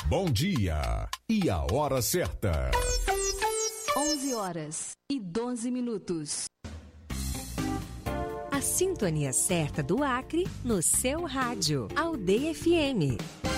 Bom dia e a hora certa. 11h12. A sintonia certa do Acre no seu rádio. Aldeia FM.